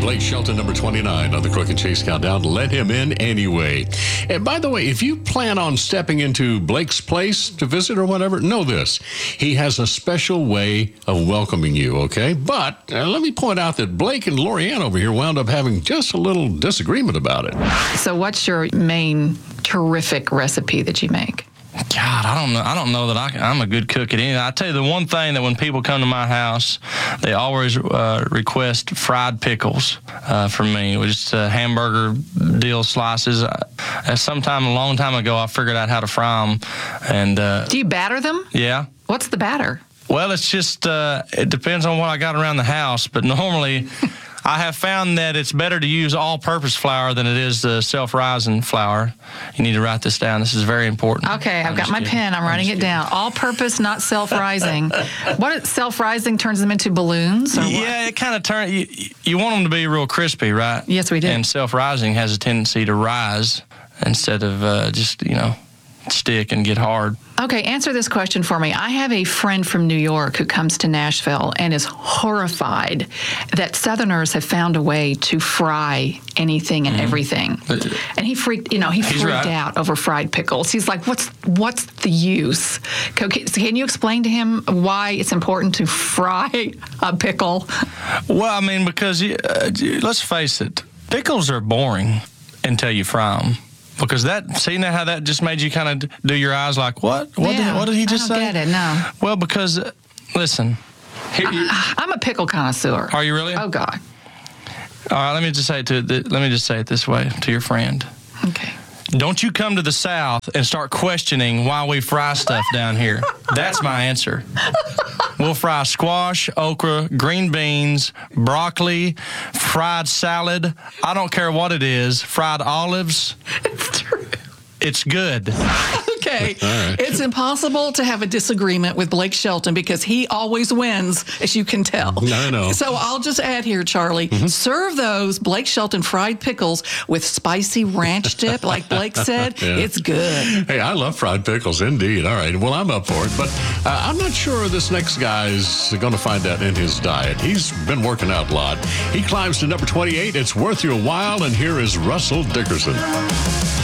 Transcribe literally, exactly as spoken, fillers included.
Blake Shelton, number twenty-nine on the Crook and Chase Countdown. Let him in anyway. And by the way, if you plan on stepping into Blake's place to visit or whatever, know this. He has a special way of welcoming you, okay? But uh, let me point out that Blake and Lorianne over here wound up having just a little disagreement about it. So what's your main terrific recipe that you make? God, I don't know. I don't know that I, I'm a good cook at anything. I tell you the one thing that when people come to my house, they always uh, request fried pickles uh, from me, which is uh, hamburger deal slices. Uh, sometime a long time ago, I figured out how to fry them. And uh, do you batter them? Yeah. What's the batter? Well, it's just uh, it depends on what I got around the house, but normally. I have found that it's better to use all-purpose flour than it is the self-rising flour. You need to write this down. This is very important. Okay, I've I'm got my kidding. pen. I'm writing I'm it down. All-purpose, not self-rising. What self-rising turns them into balloons? Or what? Yeah, it kind of turns. You, you want them to be real crispy, right? Yes, we do. And self-rising has a tendency to rise instead of uh, just you know stick and get hard. Okay, answer this question for me. I have a friend from New York who comes to Nashville and is horrified that Southerners have found a way to fry anything and mm-hmm. everything. And he freaked, you know, he He's freaked right. out over fried pickles. He's like, "What's what's the use?" Can you explain to him why it's important to fry a pickle? Well, I mean, because uh, let's face it, pickles are boring until you fry them. Because that, see now how that just made you kind of do your eyes like, what? What, yeah, did, what did he just I don't say? get it, no. Well, because, uh, listen. Here, I, I'm a pickle connoisseur. Are you really? Oh, God. All right, let me just say it to let me just say it this way to your friend. Okay. Don't you come to the South and start questioning why we fry stuff down here. That's my answer. We'll fry squash, okra, green beans, broccoli, fried salad. I don't care what it is. Fried olives. It's true. It's good. Okay. Right. It's impossible to have a disagreement with Blake Shelton because he always wins, as you can tell. I know. So I'll just add here, Charlie, Mm-hmm. serve those Blake Shelton fried pickles with spicy ranch dip, like Blake said. Yeah. It's good. Hey, I love fried pickles, indeed. All right, well, I'm up for it, but uh, I'm not sure this next guy's going to find that in his diet. He's been working out a lot. He climbs to number twenty-eight. It's worth your while, and here is Russell Dickerson.